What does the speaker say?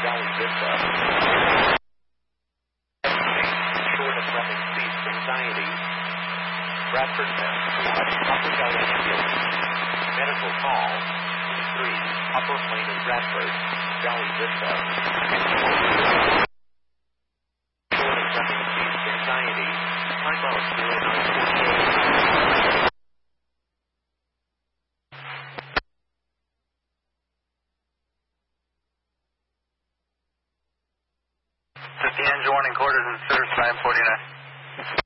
Valley Vista. Short of running cease anxiety. Bradford 10, Upper Valley Ambulance. Medical call, 3, Upper Plain of Bradford, Valley Vista. Short of running cease anxiety. Time out 0948. The engine warning quarters and service time 49.